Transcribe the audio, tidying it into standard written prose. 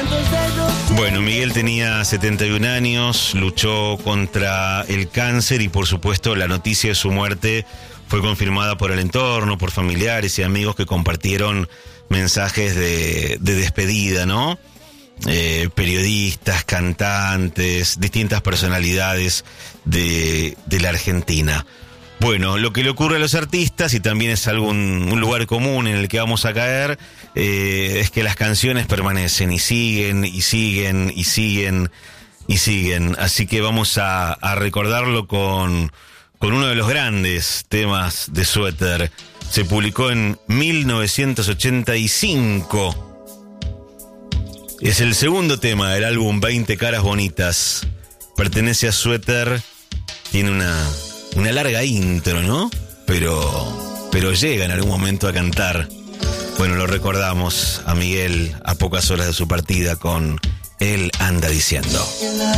Bueno, Miguel tenía 71 años, luchó contra el cáncer y por supuesto la noticia de su muerte fue confirmada por el entorno, por familiares y amigos que compartieron mensajes de despedida, ¿no? Periodistas, cantantes, distintas personalidades de la Argentina. Bueno, lo que le ocurre a los artistas, y también es un lugar común en el que vamos a caer, es que las canciones permanecen y siguen, y siguen, y siguen, y siguen. Así que vamos a recordarlo con uno de los grandes temas de Suéter. Se publicó en 1985. Es el segundo tema del álbum 20 caras bonitas. Pertenece a Suéter. Tiene una larga intro, ¿no? Pero llega en algún momento a cantar. Bueno, lo recordamos a Miguel a pocas horas de su partida con Él anda diciendo.